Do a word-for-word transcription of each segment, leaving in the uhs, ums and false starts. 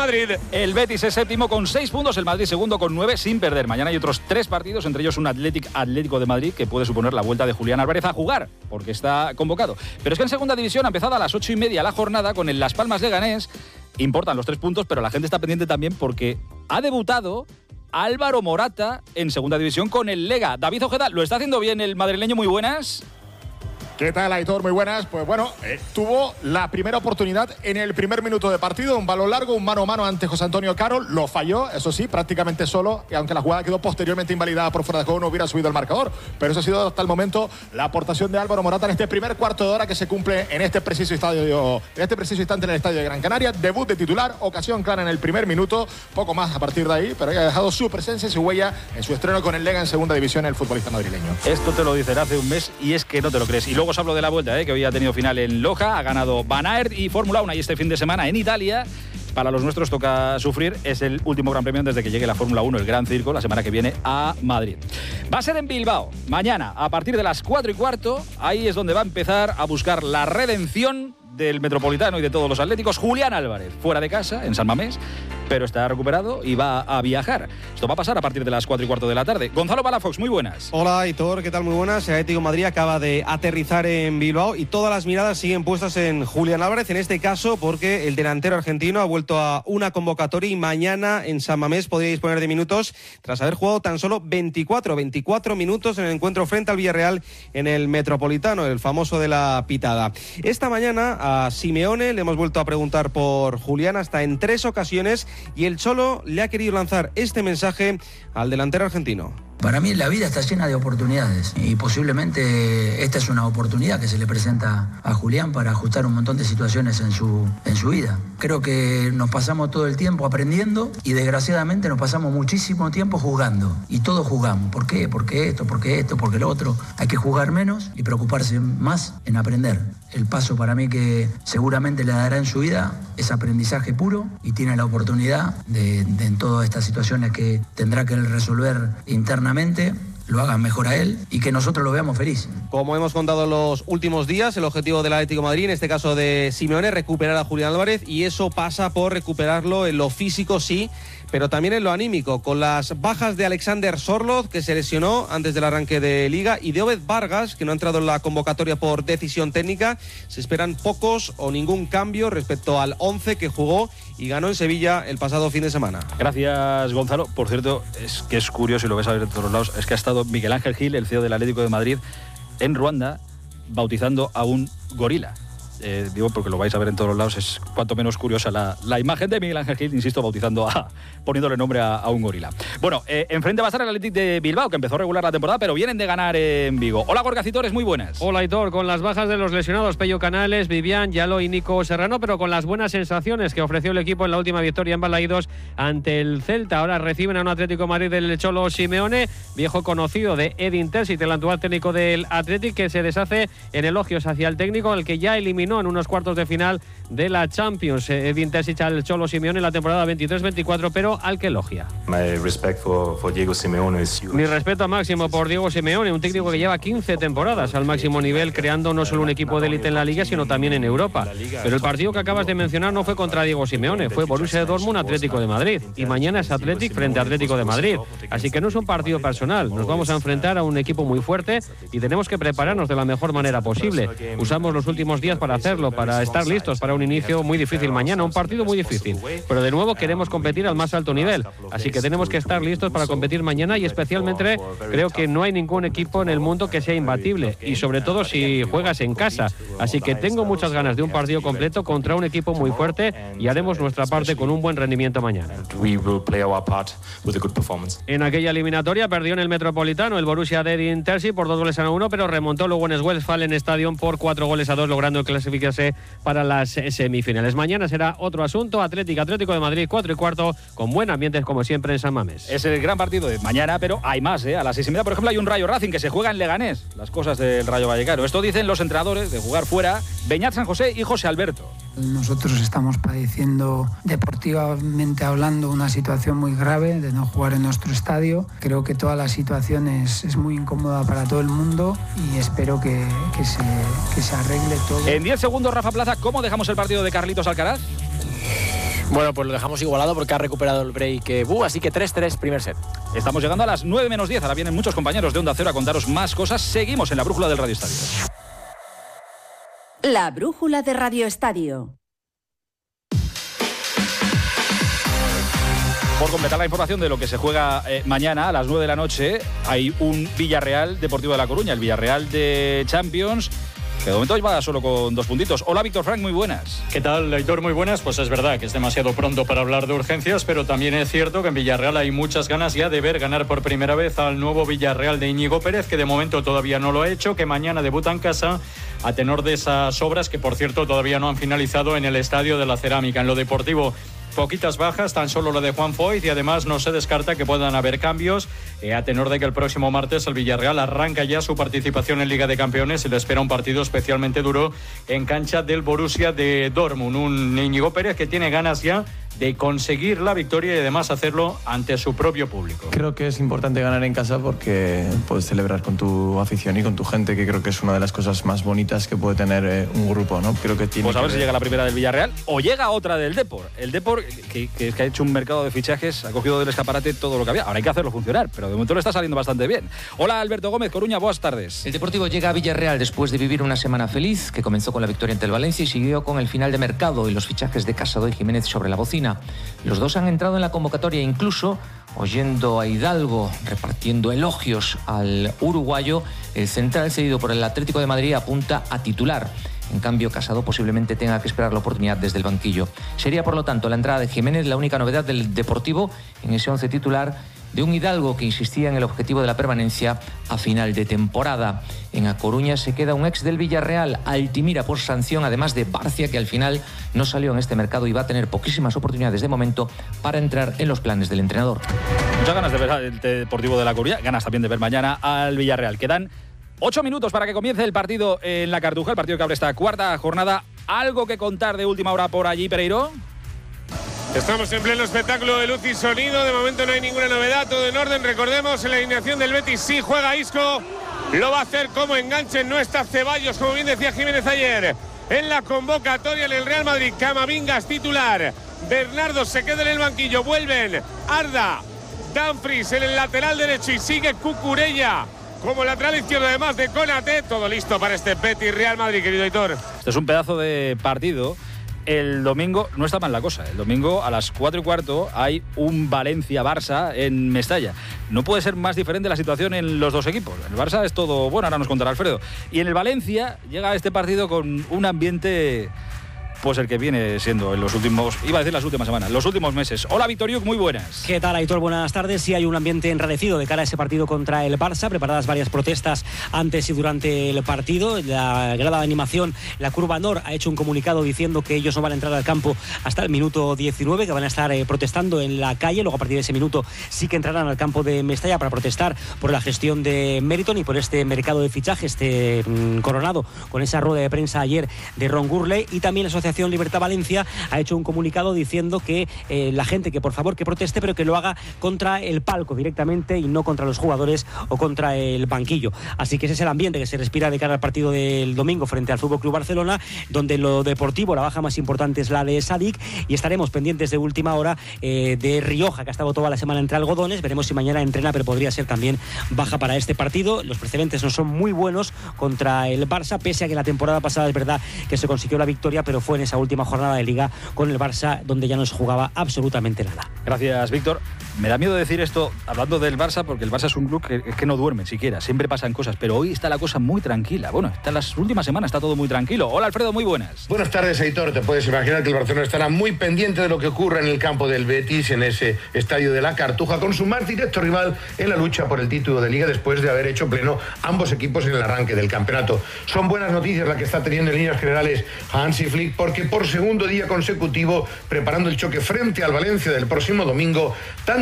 Madrid. El Betis es séptimo con seis puntos, el Madrid segundo con nueve sin perder. Mañana hay otros tres partidos, entre ellos un Athletic Atlético de Madrid que puede suponer la vuelta de Julián Álvarez a jugar, porque está convocado. Pero es que en segunda división ha empezado a las ocho y media la jornada con el Las Palmas Leganés. Importan los tres puntos, pero la gente está pendiente también porque ha debutado Álvaro Morata en segunda división con el Lega. David Ojeda, ¿lo está haciendo bien el madrileño? Muy buenas. ¿Qué tal, Aitor? Muy buenas. Pues bueno, eh, tuvo la primera oportunidad en el primer minuto de partido, un balón largo, un mano a mano ante José Antonio Caro, lo falló, eso sí, prácticamente solo, y aunque la jugada quedó posteriormente invalidada por fuera de juego, no hubiera subido el marcador. Pero eso ha sido hasta el momento la aportación de Álvaro Morata en este primer cuarto de hora que se cumple en este preciso estadio, en este preciso instante en el estadio de Gran Canaria. Debut de titular, ocasión clara en el primer minuto, poco más a partir de ahí, pero ha dejado su presencia y su huella en su estreno con el Lega en segunda división el futbolista madrileño. Esto te lo dicen hace un mes y es que no te lo crees. Y luego os hablo de la vuelta, ¿eh? que hoy ha tenido final en Loja, ha ganado Van Aert y Fórmula uno y este fin de semana en Italia. Para los nuestros toca sufrir, es el último gran premio desde que llegue la Fórmula uno, el Gran Circo, la semana que viene a Madrid. Va a ser en Bilbao, mañana, a partir de las cuatro y cuarto, ahí es donde va a empezar a buscar la redención del Metropolitano y de todos los atléticos, Julián Álvarez, fuera de casa, en San Mamés, pero está recuperado y va a viajar. Esto va a pasar a partir de las cuatro y cuarto de la tarde. Gonzalo Palafox, muy buenas. Hola, Aitor, ¿qué tal? Muy buenas. El Atlético de Madrid acaba de aterrizar en Bilbao y todas las miradas siguen puestas en Julián Álvarez, en este caso porque el delantero argentino ha vuelto a una convocatoria y mañana en San Mamés podría disponer de minutos tras haber jugado tan solo veinticuatro minutos en el encuentro frente al Villarreal en el Metropolitano, el famoso de la pitada. Esta mañana a Simeone le hemos vuelto a preguntar por Julián hasta en tres ocasiones y el Cholo le ha querido lanzar este mensaje al delantero argentino. Para mí la vida está llena de oportunidades y posiblemente esta es una oportunidad que se le presenta a Julián para ajustar un montón de situaciones en su, en su vida. Creo que nos pasamos todo el tiempo aprendiendo y desgraciadamente nos pasamos muchísimo tiempo jugando y todos jugamos. ¿Por qué? Porque esto, porque esto, porque lo otro. Hay que jugar menos y preocuparse más en aprender. El paso para mí que seguramente le dará en su vida es aprendizaje puro y tiene la oportunidad de, de en todas estas situaciones que tendrá que resolver internamente, lo hagan mejor a él y que nosotros lo veamos feliz. Como hemos contado en los últimos días, el objetivo del Atlético de Madrid, en este caso de Simeone, es recuperar a Julián Álvarez y eso pasa por recuperarlo en lo físico, sí, pero también en lo anímico, con las bajas de Alexander Sorloth, que se lesionó antes del arranque de Liga, y de Obed Vargas, que no ha entrado en la convocatoria por decisión técnica. Se esperan pocos o ningún cambio respecto al once que jugó y ganó en Sevilla el pasado fin de semana. Gracias, Gonzalo. Por cierto, es que es curioso y lo ves a ver en todos lados, es que ha estado Miguel Ángel Gil, el C E O del Atlético de Madrid, en Ruanda, bautizando a un gorila. Eh, digo porque lo vais a ver en todos los lados, es cuanto menos curiosa la, la imagen de Miguel Ángel Gil, insisto, bautizando a, poniéndole nombre a, a un gorila. Bueno, eh, enfrente va a estar el Athletic de Bilbao, que empezó a regular la temporada, pero vienen de ganar en Vigo. Hola, Gorka Citores, muy buenas. Hola, Aitor, con las bajas de los lesionados Pello Canales, Vivian, Yalo y Nico Serrano, pero con las buenas sensaciones que ofreció el equipo en la última victoria en Balaídos ante el Celta. Ahora reciben a un Atlético de Madrid del Cholo Simeone, viejo conocido de Edin Terzic, el actual técnico del Athletic, que se deshace en elogios hacia el técnico, el que ya eliminó en unos cuartos de final de la Champions. Edin Terzic al Cholo Simeone en la temporada veintitrés veinticuatro, pero al que elogia. My respect for, for Diego Simeone is huge. Mi respeto máximo por Diego Simeone, un técnico que lleva quince temporadas al máximo nivel, creando no solo un equipo de élite en la Liga, sino también en Europa. Pero el partido que acabas de mencionar no fue contra Diego Simeone, fue Borussia Dortmund, Atlético de Madrid. Y mañana es Athletic frente a Atlético de Madrid. Así que no es un partido personal, nos vamos a enfrentar a un equipo muy fuerte y tenemos que prepararnos de la mejor manera posible. Usamos los últimos días para hacerlo, para estar listos para un inicio muy difícil mañana, un partido muy difícil. Pero de nuevo queremos competir al más alto nivel, así que tenemos que estar listos para competir mañana y especialmente creo que no hay ningún equipo en el mundo que sea imbatible y sobre todo si juegas en casa. Así que tengo muchas ganas de un partido completo contra un equipo muy fuerte y haremos nuestra parte con un buen rendimiento mañana. En aquella eliminatoria perdió en el Metropolitano el Borussia de Edin Terzic por dos goles a uno, pero remontó luego en el Westfalen Stadium por cuatro goles a dos, logrando clasificarse para las semifinales. Mañana será otro asunto, Atlético, Atlético de Madrid, cuatro y cuarto, con buen ambiente como siempre en San Mamés. Es el gran partido de mañana, pero hay más, ¿eh? A las seis y media, por ejemplo, hay un Rayo Racing que se juega en Leganés. Las cosas del Rayo Vallecano. Esto dicen los entrenadores de jugar fuera, Beñat San José y José Alberto. Nosotros estamos padeciendo, deportivamente hablando, una situación muy grave de no jugar en nuestro estadio. Creo que toda la situación es, es muy incómoda para todo el mundo y espero que, que, se, que se arregle todo. En diez segundos, Rafa Plaza, ¿cómo dejamos el partido de Carlitos Alcaraz? Bueno, pues lo dejamos igualado porque ha recuperado el break eh, Bu, así que tres tres, primer set. Estamos llegando a las nueve menos diez. Ahora vienen muchos compañeros de Onda Cero a contaros más cosas. Seguimos en la brújula del Radio Estadio. La brújula de Radio Estadio. Por completar la información de lo que se juega eh, mañana a las nueve de la noche, hay un Villarreal Deportivo de La Coruña, el Villarreal de Champions, que de momento va solo con dos puntitos. Hola, Víctor Frank, muy buenas. ¿Qué tal, Aitor? Muy buenas. Pues es verdad que es demasiado pronto para hablar de urgencias, pero también es cierto que en Villarreal hay muchas ganas ya de ver ganar por primera vez al nuevo Villarreal de Íñigo Pérez, que de momento todavía no lo ha hecho, que mañana debuta en casa a tenor de esas obras que, por cierto, todavía no han finalizado en el Estadio de la Cerámica. En lo deportivo, poquitas bajas, tan solo lo de Juan Foyth, y además no se descarta que puedan haber cambios eh, a tenor de que el próximo martes el Villarreal arranca ya su participación en Liga de Campeones y le espera un partido especialmente duro en cancha del Borussia de Dortmund. Un Íñigo Pérez que tiene ganas ya de conseguir la victoria y además hacerlo ante su propio público. Creo que es importante ganar en casa porque puedes celebrar con tu afición y con tu gente, que creo que es una de las cosas más bonitas que puede tener eh, un grupo, ¿no? Creo que tiene Pues a ver que si llega la primera del Villarreal o llega otra del Depor. El Depor, que, que, que ha hecho un mercado de fichajes, ha cogido del escaparate todo lo que había. Ahora hay que hacerlo funcionar, pero de momento le está saliendo bastante bien. Hola, Alberto Gómez, Coruña, buenas tardes. El Deportivo llega a Villarreal después de vivir una semana feliz, que comenzó con la victoria ante el Valencia y siguió con el final de mercado y los fichajes de Casado y Jiménez sobre la bocina. Los dos han entrado en la convocatoria, incluso oyendo a Hidalgo repartiendo elogios al uruguayo. El central cedido por el Atlético de Madrid apunta a titular. En cambio, Casado posiblemente tenga que esperar la oportunidad desde el banquillo. Sería, por lo tanto, la entrada de Jiménez la única novedad del Deportivo en ese once titular de un Hidalgo que insistía en el objetivo de la permanencia a final de temporada. En A Coruña se queda un ex del Villarreal, Altimira, por sanción, además de Barcia, que al final no salió en este mercado y va a tener poquísimas oportunidades de momento para entrar en los planes del entrenador. Muchas ganas de ver al Deportivo de La Coruña, ganas también de ver mañana al Villarreal. Quedan ocho minutos para que comience el partido en la Cartuja, el partido que abre esta cuarta jornada. ¿Algo que contar de última hora por allí, Pereiro? Estamos en pleno espectáculo de luz y sonido. De momento no hay ninguna novedad, todo en orden. Recordemos, en la alineación del Betis sí juega Isco. Lo va a hacer como enganche. No está Ceballos, como bien decía Jiménez ayer. En la convocatoria en el Real Madrid, Camavinga es titular. Bernardo se queda en el banquillo. Vuelven Arda, Dumfries en el lateral derecho y sigue Cucurella como lateral izquierdo, además de Konaté. Todo listo para este Betis Real Madrid, querido Aitor. Este es un pedazo de partido. El domingo no está mal la cosa. El domingo a las cuatro y cuarto hay un Valencia-Barça en Mestalla. No puede ser más diferente la situación en los dos equipos. El Barça es todo bueno, ahora nos contará Alfredo. Y en el Valencia llega este partido con un ambiente, pues el que viene siendo en los últimos, iba a decir las últimas semanas, los últimos meses. Hola, Victoriuk, muy buenas. ¿Qué tal, Aitor? Buenas tardes. Sí, hay un ambiente enrarecido de cara a ese partido contra el Barça, preparadas varias protestas antes y durante el partido. La grada de animación, la Curva Nor, ha hecho un comunicado diciendo que ellos no van a entrar al campo hasta el minuto diecinueve, que van a estar eh, protestando en la calle. Luego, a partir de ese minuto, sí que entrarán al campo de Mestalla para protestar por la gestión de Meriton y por este mercado de fichajes este, mmm, coronado con esa rueda de prensa ayer de Ron Gurley. Y también la Asociación Libertad Valencia ha hecho un comunicado diciendo que eh, la gente que por favor que proteste, pero que lo haga contra el palco directamente y no contra los jugadores o contra el banquillo. Así que ese es el ambiente que se respira de cara al partido del domingo frente al F C Barcelona, donde lo deportivo, la baja más importante es la de Sadik, y estaremos pendientes de última hora eh, de Rioja, que ha estado toda la semana entre algodones. Veremos si mañana entrena, pero podría ser también baja para este partido. Los precedentes no son muy buenos contra el Barça, pese a que la temporada pasada es verdad que se consiguió la victoria, pero fue en esa última jornada de Liga con el Barça, donde ya no se jugaba absolutamente nada. Gracias, Víctor. Me da miedo decir esto hablando del Barça, porque el Barça es un club que, es que no duerme siquiera, siempre pasan cosas, pero hoy está la cosa muy tranquila. Bueno, está las últimas semanas está todo muy tranquilo. Hola, Alfredo, muy buenas. Buenas tardes, Aitor. Te puedes imaginar que el Barcelona estará muy pendiente de lo que ocurra en el campo del Betis, en ese estadio de la Cartuja, con su más directo rival en la lucha por el título de Liga, después de haber hecho pleno ambos equipos en el arranque del campeonato. Son buenas noticias la que está teniendo en líneas generales Hansi Flick, porque por segundo día consecutivo, preparando el choque frente al Valencia del próximo domingo, tanto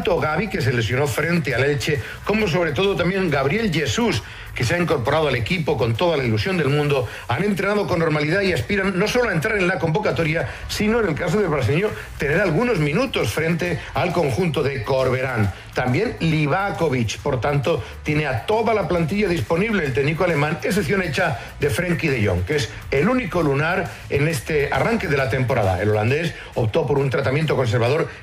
tanto Gavi, que se lesionó frente al Elche, como sobre todo también Gabriel Jesús, que se ha incorporado al equipo con toda la ilusión del mundo, han entrenado con normalidad y aspiran no solo a entrar en la convocatoria, sino en el caso del brasileño, tener algunos minutos frente al conjunto de Corberán. También Livakovic, por tanto, tiene a toda la plantilla disponible el técnico alemán, excepción hecha de Frenkie de Jong, que es el único lunar en este arranque de la temporada. El holandés optó por un tratamiento conservador